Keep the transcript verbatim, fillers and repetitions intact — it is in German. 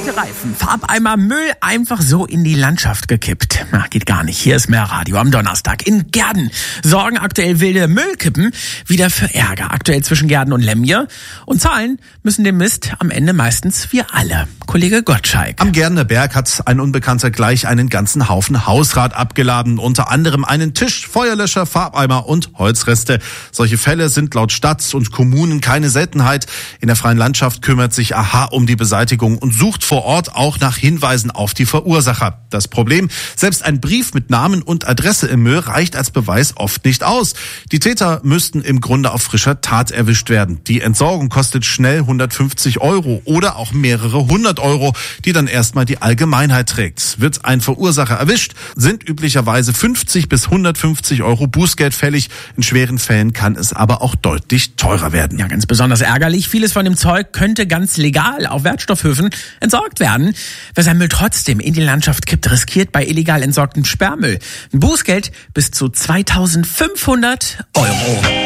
Alte Reifen, Farbeimer, Müll einfach so in die Landschaft gekippt. Na, geht gar nicht. Hier ist mehr Radio am Donnerstag. In Gehrden sorgen aktuell wilde Müllkippen wieder für Ärger. Aktuell zwischen Gehrden und Lemje. Und zahlen müssen den Mist am Ende meistens wir alle. Kollege Gottschalk. Am Gärdener Berg hat ein Unbekannter gleich einen ganzen Haufen Hausrat abgeladen. Unter anderem einen Tisch, Feuerlöscher, Farbeimer und Holzreste. Solche Fälle sind laut Stadt und Kommunen keine Seltenheit. In der freien Landschaft kümmert sich A H um die Beseitigung und sucht vor Ort auch nach Hinweisen auf die Verursacher. Das Problem, selbst ein Brief mit Namen und Adresse im Müll reicht als Beweis oft nicht aus. Die Täter müssten im Grunde auf frischer Tat erwischt werden. Die Entsorgung kostet schnell hundertfünfzig Euro oder auch mehrere hundert Euro, die dann erstmal die Allgemeinheit trägt. Wird ein Verursacher erwischt, sind üblicherweise fünfzig bis hundertfünfzig Euro Bußgeld fällig. In schweren Fällen kann es aber auch deutlich teurer werden. Ja, ganz besonders ärgerlich. Vieles von dem Zeug könnte ganz legal auf Wertstoffhöfen entsorgt werden. Wer sein Müll trotzdem in die Landschaft kippt, riskiert bei illegal entsorgtem Sperrmüll ein Bußgeld bis zu zweitausendfünfhundert Euro.